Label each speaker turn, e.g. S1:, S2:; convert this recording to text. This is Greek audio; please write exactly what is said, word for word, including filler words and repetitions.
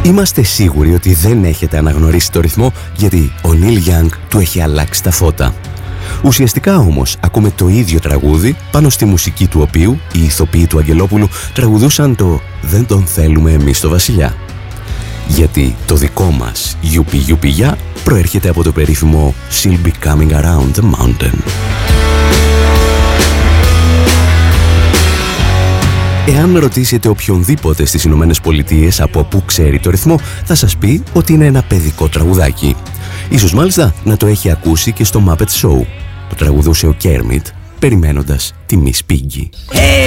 S1: Είμαστε σίγουροι ότι δεν έχετε αναγνωρίσει το ρυθμό, γιατί ο Neil Young του έχει αλλάξει τα φώτα. Ουσιαστικά όμως ακούμε το ίδιο τραγούδι, πάνω στη μουσική του οποίου οι ηθοποιοί του Αγγελόπουλου τραγουδούσαν το «Δεν τον θέλουμε εμείς το βασιλιά». Γιατί το δικό μας «Γιουπι Γιουπι Γιά» προέρχεται από το περίφημο «She'll be coming around the mountain». Εάν ρωτήσετε οποιονδήποτε στις Ηνωμένες Πολιτείες από πού ξέρει το ρυθμό, θα σας πει ότι είναι ένα παιδικό τραγουδάκι. Ίσως μάλιστα να το έχει ακούσει και στο Muppet Show. Το τραγουδούσε ο Kermit, περιμένοντας τη Miss Piggy.